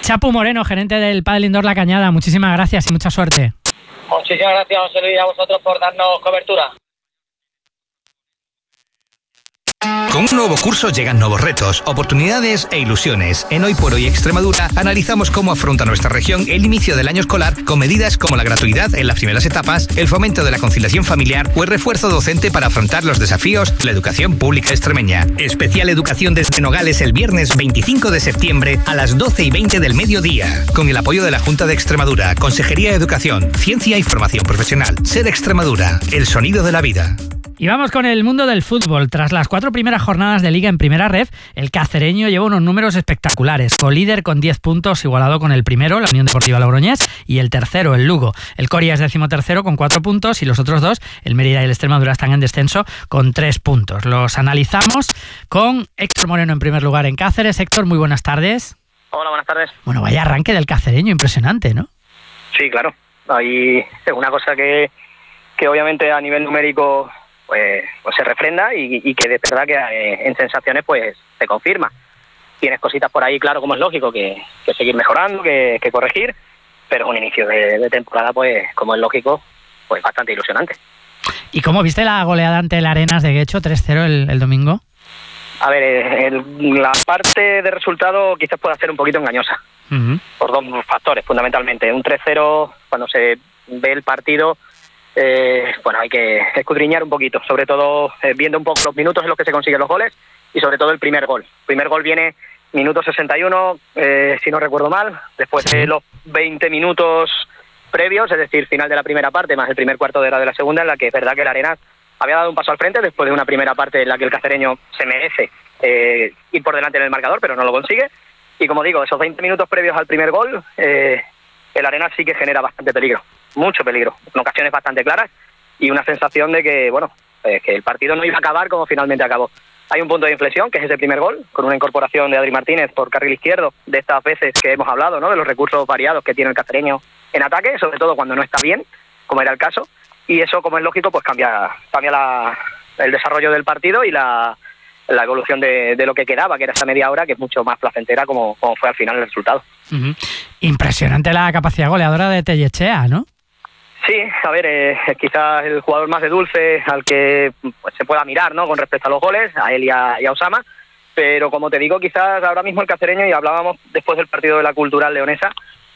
Chapu Moreno, gerente del Pádel Indoor La Cañada, muchísimas gracias y mucha suerte. Muchísimas gracias, José Luis, a vosotros por darnos cobertura. Con un nuevo curso llegan nuevos retos, oportunidades e ilusiones. En Hoy por Hoy Extremadura analizamos cómo afronta nuestra región el inicio del año escolar con medidas como la gratuidad en las primeras etapas, el fomento de la conciliación familiar o el refuerzo docente para afrontar los desafíos de la educación pública extremeña. Especial educación desde Nogales el viernes 25 de septiembre a las 12:20 del mediodía. Con el apoyo de la Junta de Extremadura, Consejería de Educación, Ciencia y Formación Profesional. Ser Extremadura, el sonido de la vida. Y vamos con el mundo del fútbol. Tras las 4 primeras jornadas de Liga en Primera Ref, el cacereño lleva unos números espectaculares. Colíder con 10 puntos, igualado con el primero, la Unión Deportiva Logroñés, y el tercero, el Lugo. El Coria es 13º con 4 puntos y los otros dos, el Mérida y el Extremadura, están en descenso con 3 puntos. Los analizamos con Héctor Moreno en primer lugar en Cáceres. Héctor, muy buenas tardes. Hola, buenas tardes. Bueno, vaya arranque del cacereño, impresionante, ¿no? Sí, claro. Ahí es una cosa que obviamente a nivel numérico pues se refrenda y que de verdad que en sensaciones pues se confirma. Tienes cositas por ahí, claro, como es lógico, que seguir mejorando, que corregir, pero es un inicio de temporada, pues como es lógico, pues bastante ilusionante. ¿Y cómo viste la goleada ante el Arenas de Guecho, 3-0 el domingo? A ver, la parte de resultado quizás pueda ser un poquito engañosa, por dos factores, fundamentalmente. Un 3-0, cuando se ve el partido, bueno, hay que escudriñar un poquito, sobre todo viendo un poco los minutos en los que se consiguen los goles y sobre todo el primer gol. El primer gol viene minuto 61, si no recuerdo mal, después de los 20 minutos previos, es decir, final de la primera parte más el primer cuarto de hora de la segunda, en la que es verdad que el Arenas había dado un paso al frente después de una primera parte en la que el cacereño se merece ir por delante en el marcador, pero no lo consigue. Y como digo, esos 20 minutos previos al primer gol, el Arenas sí que genera bastante peligro, mucho peligro, en ocasiones bastante claras y una sensación de que, bueno, que el partido no iba a acabar como finalmente acabó. Hay un punto de inflexión, que es ese primer gol, con una incorporación de Adri Martínez por carril izquierdo, de estas veces que hemos hablado, ¿no?, de los recursos variados que tiene el cacereño en ataque, sobre todo cuando no está bien, como era el caso, y eso, como es lógico, pues cambia el desarrollo del partido y la evolución de lo que quedaba, que era esa media hora, que es mucho más placentera como fue al final el resultado. Impresionante la capacidad goleadora de Tellechea, ¿no? Sí, a ver, quizás el jugador más de dulce al que pues, se pueda mirar, ¿no?, con respecto a los goles, a él y a Osama, pero como te digo, quizás ahora mismo el cacereño, y hablábamos después del partido de la Cultural Leonesa,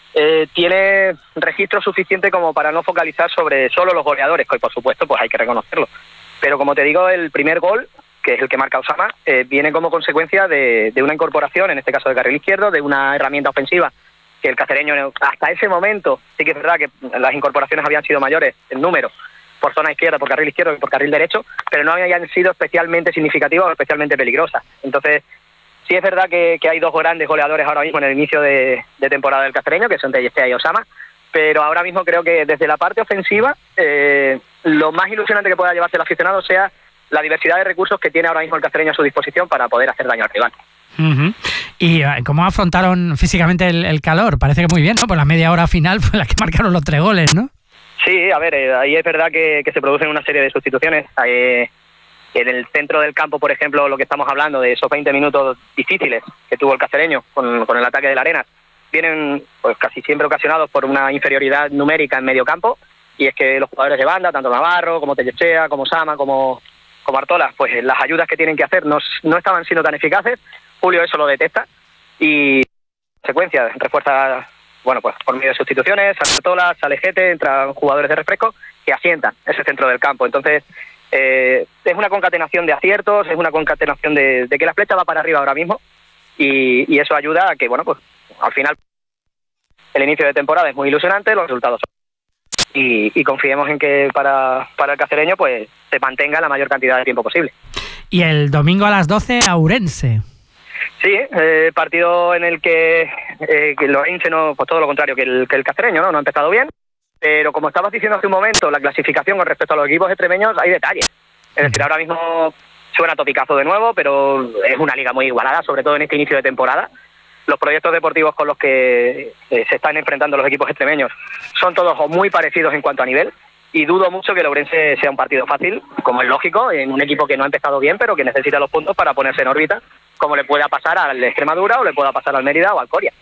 tiene registro suficiente como para no focalizar sobre solo los goleadores, que hoy por supuesto pues hay que reconocerlo, pero como te digo, el primer gol, que es el que marca Osama, viene como consecuencia de una incorporación, en este caso de carril izquierdo, de una herramienta ofensiva que el cacereño hasta ese momento, sí que es verdad que las incorporaciones habían sido mayores en número, por zona izquierda, por carril izquierdo y por carril derecho, pero no habían sido especialmente significativas o especialmente peligrosas. Entonces, sí es verdad que hay dos grandes goleadores ahora mismo en el inicio de temporada del cacereño, que son Tellechea y Osama, pero ahora mismo creo que desde la parte ofensiva, lo más ilusionante que pueda llevarse el aficionado sea la diversidad de recursos que tiene ahora mismo el cacereño a su disposición para poder hacer daño al rival. ¿Y cómo afrontaron físicamente el calor? Parece que muy bien, ¿no? Pues la media hora final fue la que marcaron los 3 goles, ¿no? Sí, a ver, ahí es verdad que se producen una serie de sustituciones. En el centro del campo, por ejemplo, lo que estamos hablando de esos 20 minutos difíciles que tuvo el cacereño con el ataque del Arenas, vienen pues casi siempre ocasionados por una inferioridad numérica en medio campo, y es que los jugadores de banda, tanto Navarro como Tellechea, como Sama, como Artola, pues las ayudas que tienen que hacer no estaban siendo tan eficaces. Julio eso lo detecta y en secuencia refuerza, bueno, pues por medio de sustituciones, sale Artola, sale Gete, entran jugadores de refresco que asientan ese centro del campo. Entonces es una concatenación de aciertos, es una concatenación de que la flecha va para arriba ahora mismo y eso ayuda a que, bueno, pues al final el inicio de temporada es muy ilusionante, los resultados son y confiemos en que para el cacereño pues se mantenga la mayor cantidad de tiempo posible. Y el domingo a las 12, Ourense. Sí, partido en el que el Ourense no, pues todo lo contrario que el cacereño, no ha empezado bien, pero como estabas diciendo hace un momento, la clasificación con respecto a los equipos extremeños hay detalles. Es decir, ahora mismo suena topicazo de nuevo, pero es una liga muy igualada, sobre todo en este inicio de temporada. Los proyectos deportivos con los que se están enfrentando los equipos extremeños son todos muy parecidos en cuanto a nivel, y dudo mucho que el Ourense sea un partido fácil, como es lógico, en un equipo que no ha empezado bien, pero que necesita los puntos para ponerse en órbita, como le pueda pasar al Extremadura o le pueda pasar al Mérida o al Coria.